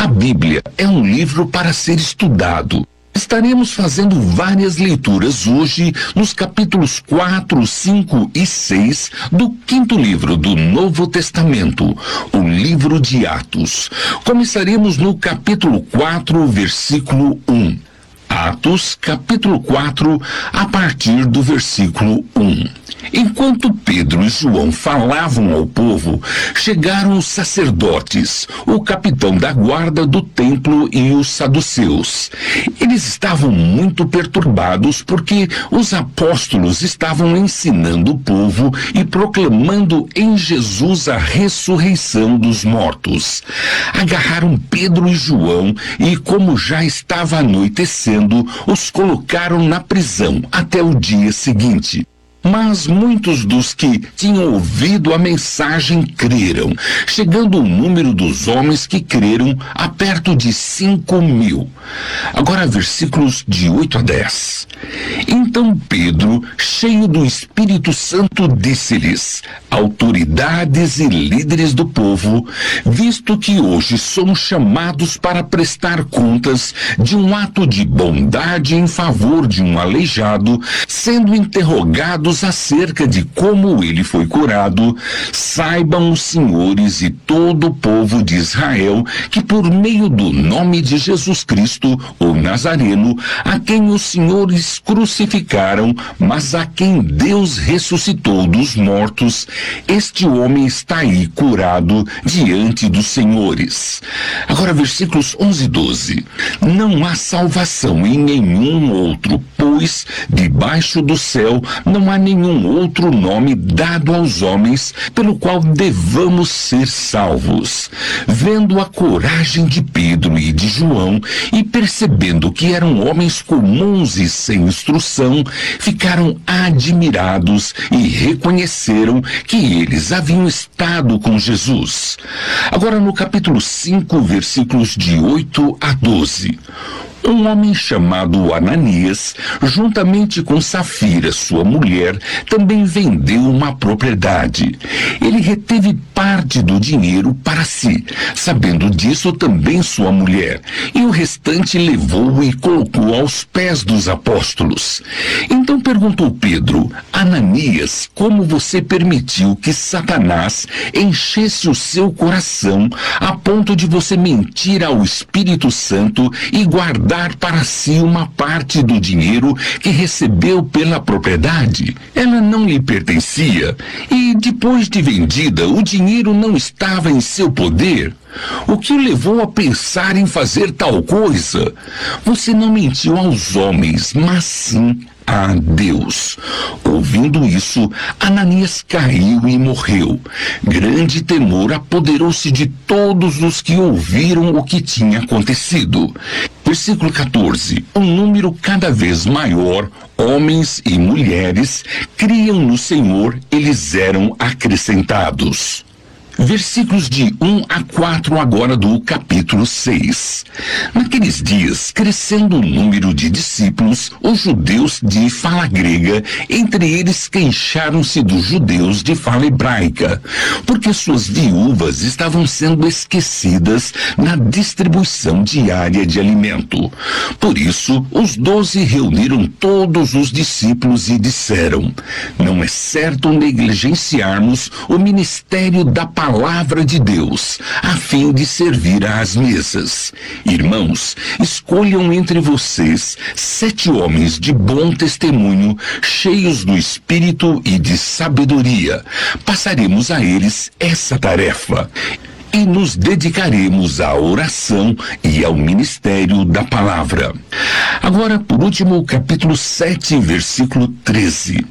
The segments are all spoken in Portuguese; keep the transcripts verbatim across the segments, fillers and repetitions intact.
A Bíblia é um livro para ser estudado. Estaremos fazendo várias leituras hoje nos capítulos quatro, cinco e seis do quinto livro do Novo Testamento, o livro de Atos. Começaremos no capítulo quatro, versículo um. Atos, capítulo quatro, a partir do versículo um. Enquanto Pedro e João falavam ao povo, chegaram os sacerdotes, o capitão da guarda do templo e os saduceus. Eles estavam muito perturbados porque os apóstolos estavam ensinando o povo e proclamando em Jesus a ressurreição dos mortos. Agarraram Pedro e João e, como já estava anoitecendo, os colocaram na prisão até o dia seguinte. Mas muitos dos que tinham ouvido a mensagem creram, chegando o número dos homens que creram a perto de cinco mil. Agora, versículos de oito a dez. Então Pedro, cheio do Espírito Santo, disse-lhes: autoridades e líderes do povo, visto que hoje somos chamados para prestar contas de um ato de bondade em favor de um aleijado, sendo interrogados acerca de como ele foi curado, saibam os senhores e todo o povo de Israel que por meio do nome de Jesus Cristo, o Nazareno, a quem os senhores crucificaram, mas a quem Deus ressuscitou dos mortos, este homem está aí curado diante dos senhores. Agora, versículos onze e doze. Não há salvação em nenhum outro, pois debaixo do céu não há nenhum outro nome dado aos homens pelo qual devamos ser salvos. Vendo a coragem de Pedro e de João e percebendo que eram homens comuns e sem instrução, ficaram admirados e reconheceram que eles haviam estado com Jesus. Agora no capítulo cinco, versículos de oito a doze. Um homem chamado Ananias, juntamente com Safira, sua mulher, também vendeu uma propriedade. Ele reteve parte do dinheiro para si, sabendo disso também sua mulher, e o restante levou e colocou aos pés dos apóstolos. Então perguntou Pedro: Ananias, como você permitiu que Satanás enchesse o seu coração a ponto de você mentir ao Espírito Santo e guardar para si uma parte do dinheiro que recebeu pela propriedade? Ela não lhe pertencia, e depois de vendida, o dinheiro não estava em seu poder. O que o levou a pensar em fazer tal coisa? Você não mentiu aos homens, mas sim a Deus. Ouvindo isso, Ananias caiu e morreu. Grande temor apoderou-se de todos os que ouviram o que tinha acontecido. Versículo quatorze. Um número cada vez maior, homens e mulheres, criam no Senhor, eles eram acrescentados. Versículos de um a quatro agora do capítulo seis. Naqueles dias, crescendo o número de discípulos, os judeus de fala grega, entre eles queixaram-se dos judeus de fala hebraica, porque suas viúvas estavam sendo esquecidas na distribuição diária de alimento. Por isso, os doze reuniram todos os discípulos e disseram: não é certo negligenciarmos o ministério da palavra palavra de Deus, a fim de servir às mesas. Irmãos, escolham entre vocês sete homens de bom testemunho, cheios do Espírito e de sabedoria. Passaremos a eles essa tarefa e nos dedicaremos à oração e ao ministério da palavra. Agora, por último, o capítulo sete, versículo treze.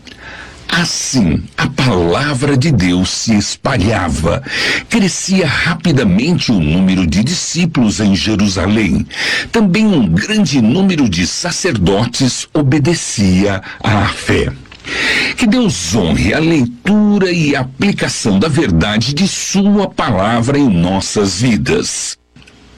Assim, a palavra de Deus se espalhava. Crescia rapidamente o número de discípulos em Jerusalém. Também um grande número de sacerdotes obedecia à fé. Que Deus honre a leitura e a aplicação da verdade de sua palavra em nossas vidas.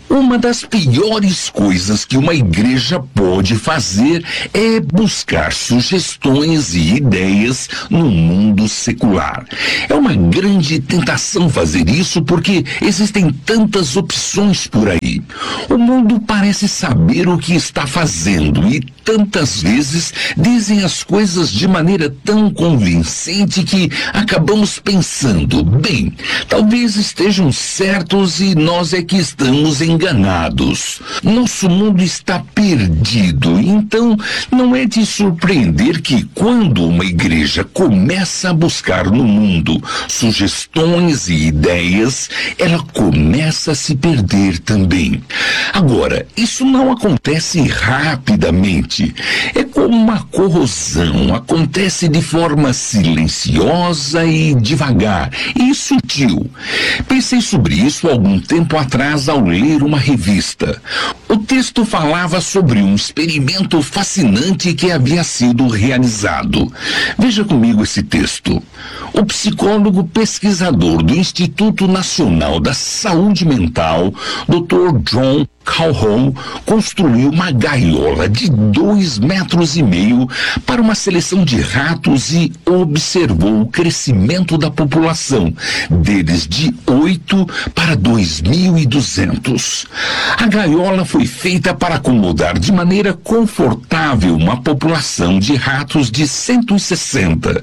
Uma das piores coisas que uma igreja pode fazer é buscar sugestões e ideias no mundo secular. É uma grande tentação fazer isso porque existem tantas opções por aí. O mundo parece saber o que está fazendo e tantas vezes dizem as coisas de maneira tão convincente que acabamos pensando, bem, talvez estejam certos e nós é que estamos enganados. Nosso mundo está perdido, então não é de surpreender que quando uma igreja começa a buscar no mundo sugestões e ideias, ela começa a se perder também. Agora, isso não acontece rapidamente. É como uma corrosão, acontece de forma silenciosa e devagar, e sutil. Pensei sobre isso algum tempo atrás ao ler uma revista. O texto falava sobre um experimento fascinante que havia sido realizado. Veja comigo esse texto. O psicólogo pesquisador do Instituto Nacional da Saúde Mental, doutor John Calhoun, construiu uma gaiola de dois metros e meio para uma seleção de ratos e observou o crescimento da população, deles de oito para dois mil e duzentos. A gaiola foi feita para acomodar de maneira confortável uma população de ratos de cento e sessenta.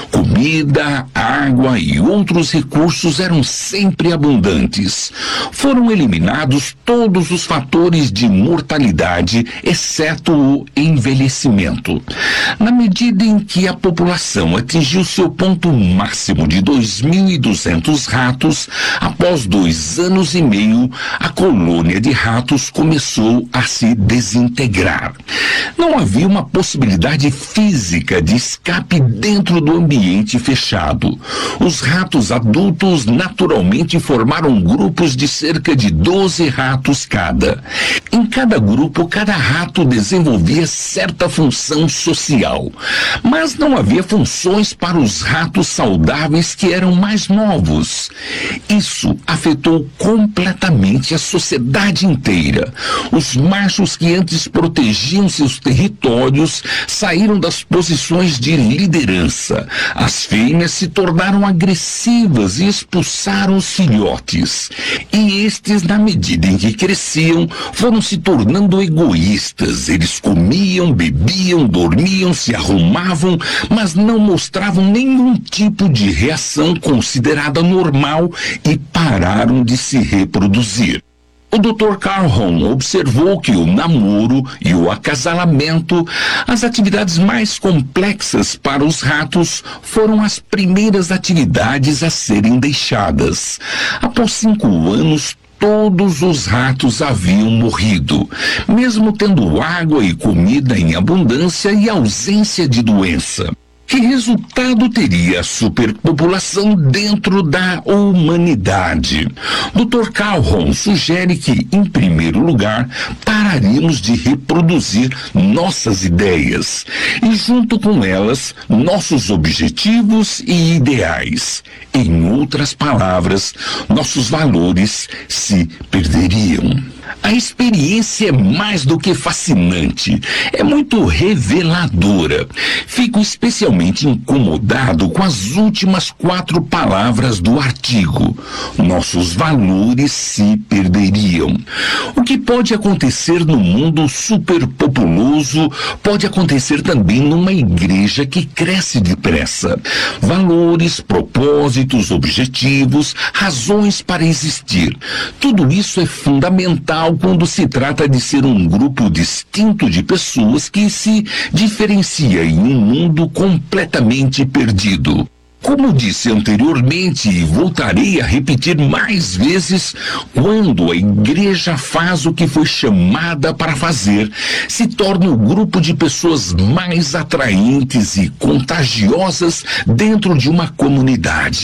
Comida, água e outros recursos eram sempre abundantes. Foram eliminados todos os fatores de mortalidade, exceto o envelhecimento. Na medida em que a população atingiu seu ponto máximo de dois mil e duzentos ratos, após dois anos e meio, a colônia de ratos começou a se desintegrar. Não havia uma possibilidade física de escape dentro do ambiente fechado. Os ratos adultos naturalmente formaram grupos de cerca de doze ratos cada. Em cada grupo, cada rato desenvolvia certa função social, mas não havia funções para os ratos saudáveis que eram mais novos. Isso afetou completamente a sociedade inteira. Os machos que antes protegiam seus territórios saíram das posições de liderança. As fêmeas se tornaram agressivas e expulsaram os filhotes. E estes, na medida em que cresciam, foram se tornando egoístas. Eles comiam, bebiam, dormiam, se arrumavam, mas não mostravam nenhum tipo de reação considerada normal e pararam de se reproduzir. O doutor Calhoun observou que o namoro e o acasalamento, as atividades mais complexas para os ratos, foram as primeiras atividades a serem deixadas. Após cinco anos, todos os ratos haviam morrido, mesmo tendo água e comida em abundância e ausência de doença. Que resultado teria a superpopulação dentro da humanidade? doutor Calhoun sugere que, em primeiro lugar, pararíamos de reproduzir nossas ideias e, junto com elas, nossos objetivos e ideais. Em outras palavras, nossos valores se perderiam. A experiência é mais do que fascinante, é muito reveladora. Fico especialmente incomodado com as últimas quatro palavras do artigo. Nossos valores se perderiam. O que pode acontecer no mundo superpopuloso pode acontecer também numa igreja que cresce depressa. Valores, propósitos, objetivos, razões para existir. Tudo isso é fundamental quando se trata de ser um grupo distinto de pessoas que se diferencia em um mundo completamente perdido. Como disse anteriormente e voltarei a repetir mais vezes, quando a igreja faz o que foi chamada para fazer, se torna o grupo de pessoas mais atraentes e contagiosas dentro de uma comunidade.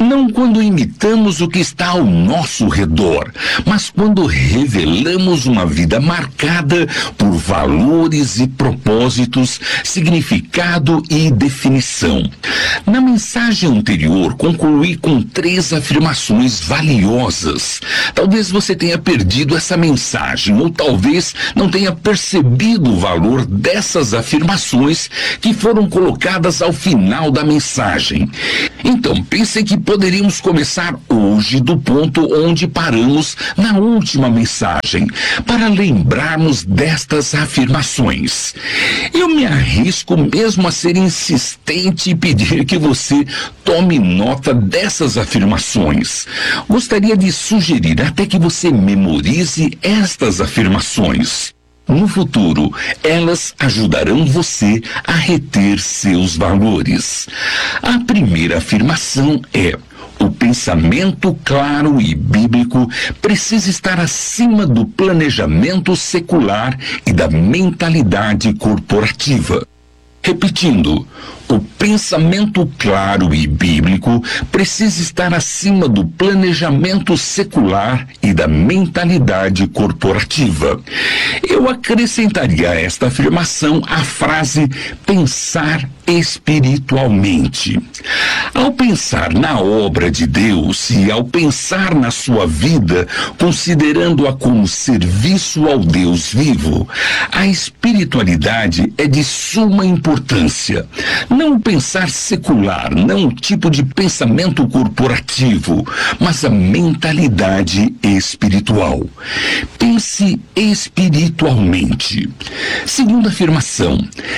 Não quando imitamos o que está ao nosso redor, mas quando revelamos uma vida marcada por valores e propósitos, significado e definição. Na mensagem anterior, concluí com três afirmações valiosas. Talvez você tenha perdido essa mensagem, ou talvez não tenha percebido o valor dessas afirmações que foram colocadas ao final da mensagem. Então, pensei que poderíamos começar hoje do ponto onde paramos na última mensagem, para lembrarmos destas afirmações. Eu me arrisco mesmo a ser insistente e pedir que você tome nota dessas afirmações. Gostaria de sugerir até que você memorize estas afirmações. No futuro, elas ajudarão você a reter seus valores. A primeira afirmação é: o pensamento claro e bíblico precisa estar acima do planejamento secular e da mentalidade corporativa. Repetindo, o pensamento claro e bíblico precisa estar acima do planejamento secular e da mentalidade corporativa. Eu acrescentaria a esta afirmação a frase pensar espiritualmente. Ao pensar na obra de Deus e ao pensar na sua vida, considerando-a como serviço ao Deus vivo, a espiritualidade é de suma importância. Não o pensar secular, não o tipo de pensamento corporativo, mas a mentalidade espiritual. Pense espiritualmente. Segunda afirmação: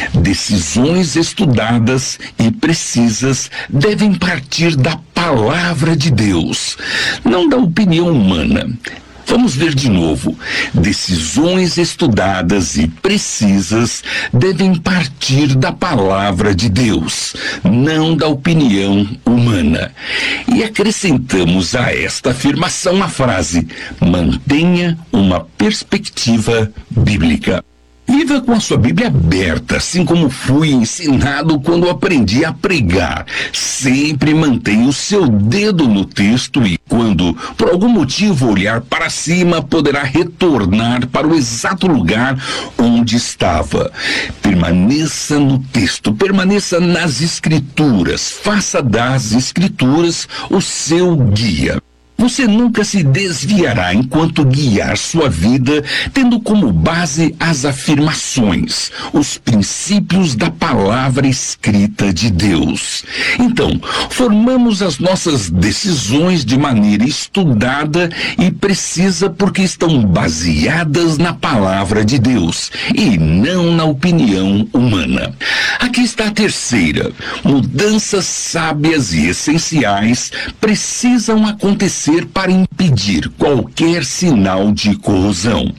decisões estudadas e precisas devem partir da palavra de Deus, não da opinião humana. Vamos ver de novo. Decisões estudadas e precisas devem partir da palavra de Deus, não da opinião humana. E acrescentamos a esta afirmação a frase: mantenha uma perspectiva bíblica. Viva com a sua Bíblia aberta, assim como fui ensinado quando aprendi a pregar. Sempre mantenha o seu dedo no texto e, quando por algum motivo olhar para cima, poderá retornar para o exato lugar onde estava. Permaneça no texto, permaneça nas Escrituras, faça das Escrituras o seu guia. Você nunca se desviará enquanto guiar sua vida, tendo como base as afirmações, os princípios da palavra escrita de Deus. Então, formamos as nossas decisões de maneira estudada e precisa porque estão baseadas na palavra de Deus e não na opinião humana. Aqui está a terceira. Mudanças sábias e essenciais precisam acontecer para impedir qualquer sinal de corrosão.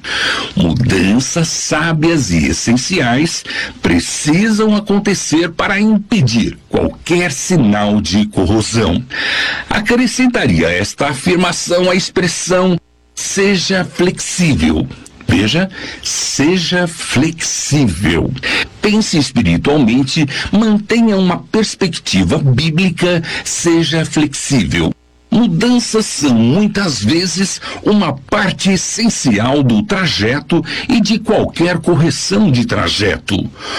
Mudanças sábias e essenciais precisam acontecer para impedir qualquer sinal de corrosão. Acrescentaria esta afirmação a expressão seja flexível. Veja, seja flexível. Pense espiritualmente, mantenha uma perspectiva bíblica, seja flexível. Mudanças são muitas vezes uma parte essencial do trajeto e de qualquer correção de trajeto.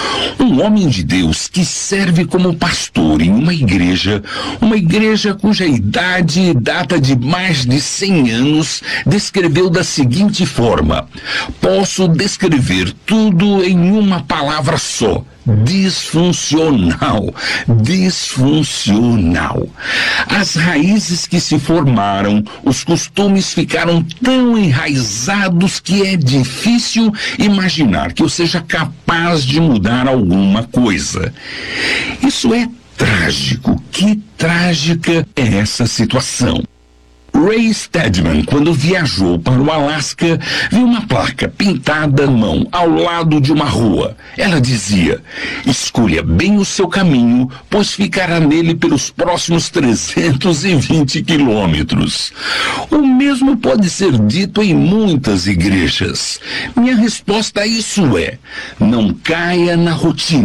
Um homem de Deus que serve como pastor em uma igreja, uma igreja cuja idade data de mais de cem anos, descreveu da seguinte forma: posso descrever tudo em uma palavra só. Disfuncional, disfuncional. As raízes que se formaram, os costumes ficaram tão enraizados que é difícil imaginar que eu seja capaz de mudar alguma coisa. Isso é trágico. Que trágica é essa situação. Ray Stedman, quando viajou para o Alasca, viu uma placa pintada à mão ao lado de uma rua. Ela dizia: escolha bem o seu caminho, pois ficará nele pelos próximos trezentos e vinte quilômetros. O mesmo pode ser dito em muitas igrejas. Minha resposta a isso é: não caia na rotina.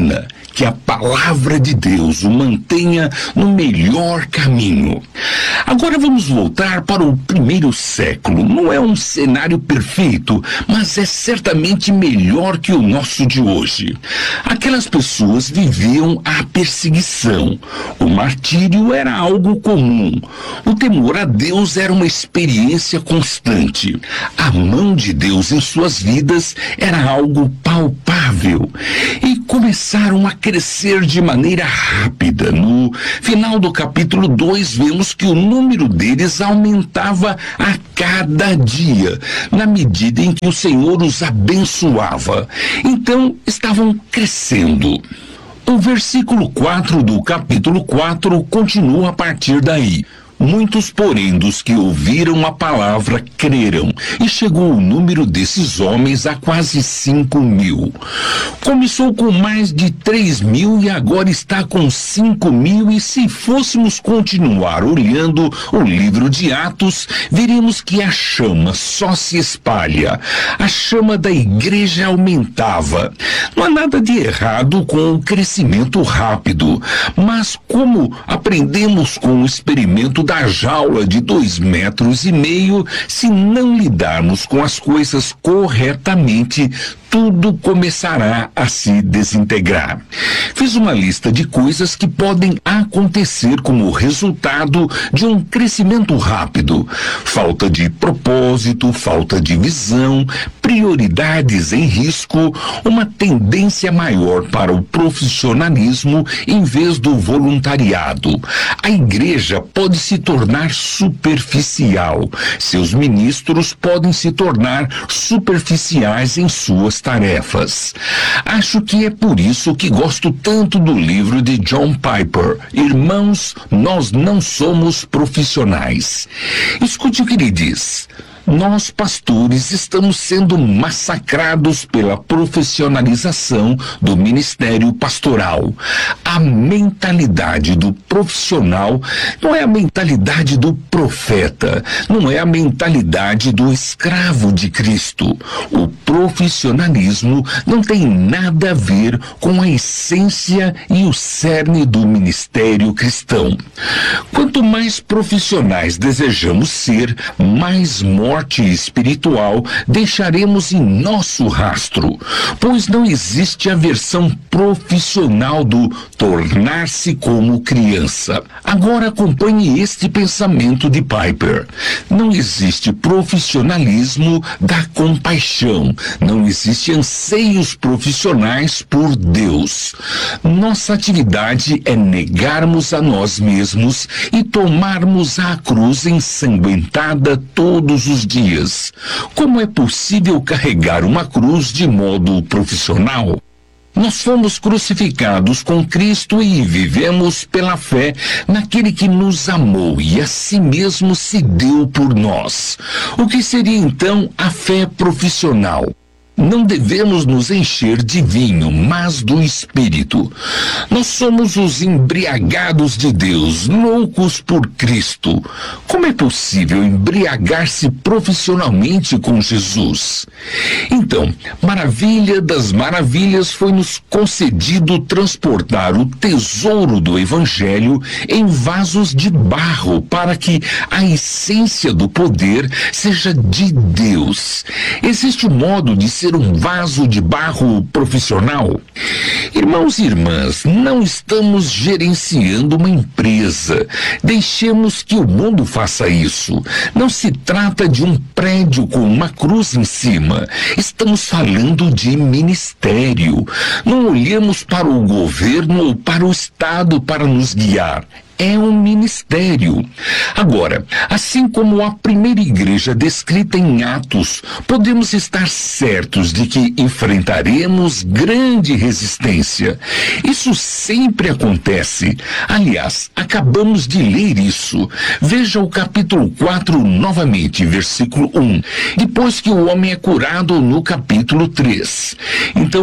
que a palavra de Deus o mantenha no melhor caminho. Agora vamos voltar para o primeiro século. Não é um cenário perfeito, mas é certamente melhor que o nosso de hoje. Aquelas pessoas viviam a perseguição. O martírio era algo comum. O temor a Deus era uma experiência constante. A mão de Deus em suas vidas era algo palpável. E começaram a crescer de maneira rápida. No final do capítulo dois, vemos que o número deles aumentava a cada dia, na medida em que o Senhor os abençoava. Então, estavam crescendo. O versículo quatro do capítulo quatro continua a partir daí. Muitos, porém, dos que ouviram a palavra creram, e chegou o número desses homens a quase cinco mil. Começou com mais de três mil e agora está com cinco mil, e se fôssemos continuar olhando o livro de Atos, veremos que a chama só se espalha. A chama da igreja aumentava. Não há nada de errado com o crescimento rápido, mas como aprendemos com o experimento da jaula de dois metros e meio, se não lidarmos com as coisas corretamente, tudo começará a se desintegrar. Fiz uma lista de coisas que podem acontecer como resultado de um crescimento rápido. Falta de propósito, falta de visão, prioridades em risco, uma tendência maior para o profissionalismo em vez do voluntariado. A igreja pode se tornar superficial. Seus ministros podem se tornar superficiais em suas tarefas. Acho que é por isso que gosto tanto do livro de John Piper, Irmãos, Nós Não Somos Profissionais. Escute o que ele diz. Nós, pastores, estamos sendo massacrados pela profissionalização do ministério pastoral. A mentalidade do profissional não é a mentalidade do profeta, não é a mentalidade do escravo de Cristo. O profissionalismo não tem nada a ver com a essência e o cerne do ministério cristão. Quanto mais profissionais desejamos ser, mais morte espiritual deixaremos em nosso rastro, pois não existe a versão profissional do tornar-se como criança. Agora acompanhe este pensamento de Piper. Não existe profissionalismo da compaixão, não existe anseios profissionais por Deus. Nossa atividade é negarmos a nós mesmos e tomarmos a cruz ensanguentada todos os dias. Como é possível carregar uma cruz de modo profissional? Nós fomos crucificados com Cristo e vivemos pela fé naquele que nos amou e a si mesmo se deu por nós. O que seria então a fé profissional? Não devemos nos encher de vinho, mas do Espírito. Nós somos os embriagados de Deus, loucos por Cristo. Como é possível embriagar-se profissionalmente com Jesus? Então, maravilha das maravilhas, foi-nos concedido transportar o tesouro do Evangelho em vasos de barro, para que a essência do poder seja de Deus. Existe um modo de ser um vaso de barro profissional? Irmãos e irmãs, não estamos gerenciando uma empresa. Deixemos que o mundo faça isso. Não se trata de um prédio com uma cruz em cima. Estamos falando de ministério. Não olhemos para o governo ou para o Estado para nos guiar. É um ministério. Agora, assim como a primeira igreja descrita em Atos, podemos estar certos de que enfrentaremos grande resistência. Isso sempre acontece. Aliás, acabamos de ler isso. Veja o capítulo quatro novamente, versículo um. Depois que o homem é curado no capítulo três. Então,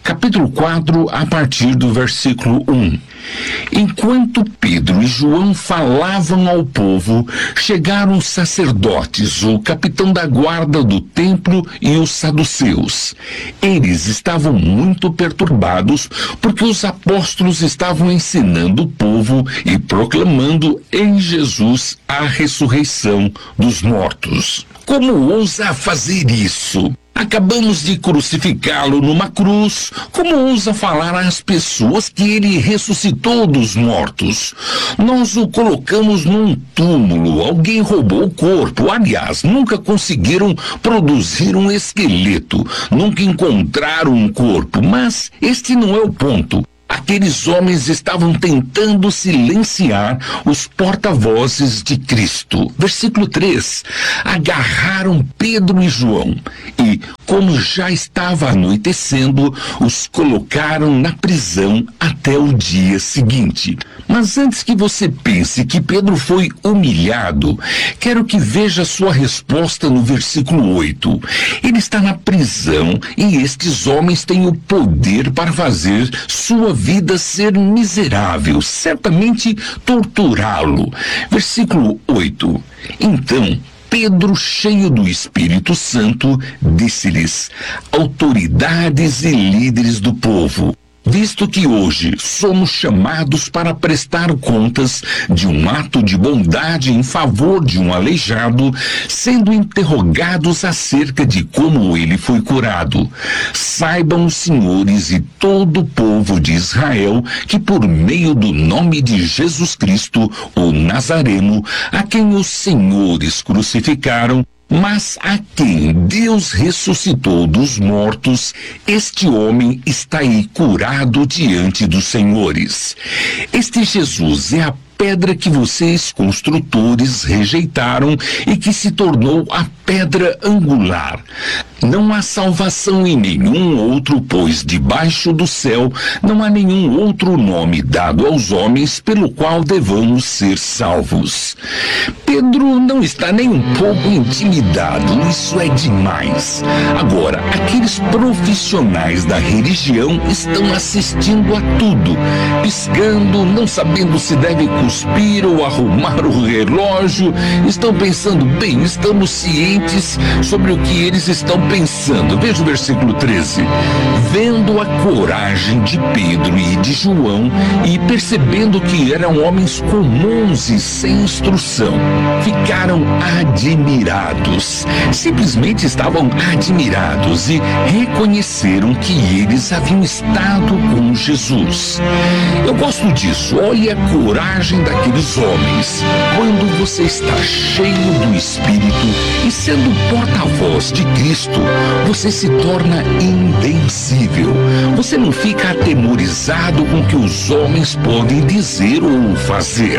capítulo quatro, a partir do versículo um. Enquanto Pedro e João falavam ao povo, chegaram os sacerdotes, o capitão da guarda do templo e os saduceus. Eles estavam muito perturbados porque os apóstolos estavam ensinando o povo e proclamando em Jesus a ressurreição dos mortos. Como ousa fazer isso? Acabamos de crucificá-lo numa cruz. Como ousa falar às pessoas que ele ressuscitou dos mortos? Nós o colocamos num túmulo. Alguém roubou o corpo. Aliás, nunca conseguiram produzir um esqueleto. Nunca encontraram um corpo. Mas este não é o ponto. Aqueles homens estavam tentando silenciar os porta-vozes de Cristo. Versículo três. Agarraram Pedro e João e, como já estava anoitecendo, os colocaram na prisão até o dia seguinte. Mas antes que você pense que Pedro foi humilhado, quero que veja sua resposta no versículo oito. Ele está na prisão e estes homens têm o poder para fazer sua vida ser miserável, certamente torturá-lo. Versículo oito. Então, Pedro, cheio do Espírito Santo, disse-lhes: autoridades e líderes do povo, visto que hoje somos chamados para prestar contas de um ato de bondade em favor de um aleijado, sendo interrogados acerca de como ele foi curado, saibam os senhores e todo o povo de Israel que por meio do nome de Jesus Cristo, o Nazareno, a quem os senhores crucificaram, mas a quem Deus ressuscitou dos mortos, este homem está aí curado diante dos senhores. Este Jesus é a pedra que vocês, construtores, rejeitaram e que se tornou a pedra angular. Não há salvação em nenhum outro, pois debaixo do céu não há nenhum outro nome dado aos homens pelo qual devamos ser salvos. Pedro não está nem um pouco intimidado, isso é demais. Agora, aqueles profissionais da religião estão assistindo a tudo, piscando, não sabendo se deve cuspir ou arrumar o relógio, estão pensando, bem, estamos cientes sobre o que eles estão pensando. Veja o versículo treze. Vendo a coragem de Pedro e de João e percebendo que eram homens comuns e sem instrução, ficaram admirados. Simplesmente estavam admirados e reconheceram que eles haviam estado com Jesus. Eu gosto disso. Olha a coragem daqueles homens. Quando você está cheio do Espírito e sendo porta-voz de Cristo, você se torna invencível. Você não fica atemorizado com o que os homens podem dizer ou fazer.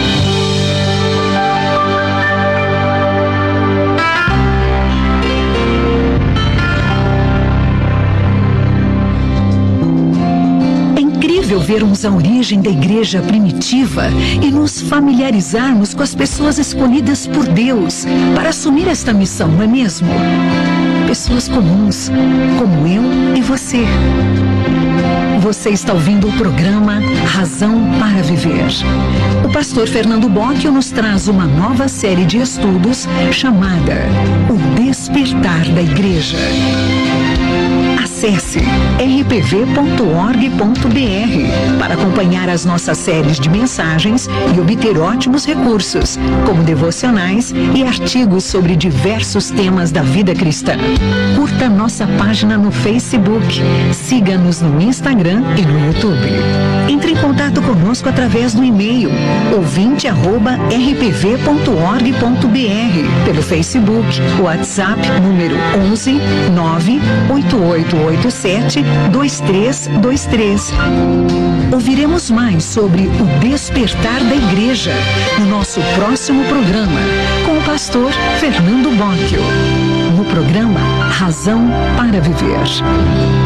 Vermos a origem da igreja primitiva e nos familiarizarmos com as pessoas escolhidas por Deus para assumir esta missão, não é mesmo? Pessoas comuns, como eu e você. Você está ouvindo o programa Razão para Viver. O pastor Fernando Bocchio nos traz uma nova série de estudos chamada O Despertar da Igreja. Acesse r p v ponto org ponto b r para acompanhar as nossas séries de mensagens e obter ótimos recursos, como devocionais e artigos sobre diversos temas da vida cristã. Curta nossa página no Facebook, siga-nos no Instagram e no YouTube. Entre em contato conosco através do e-mail ouvinte arroba r p v ponto org ponto b r, pelo Facebook, WhatsApp número onze nove oito oito oito sete dois três dois três. Ouviremos mais sobre o despertar da igreja no nosso próximo programa com o pastor Fernando Bocchio, no programa Razão para Viver.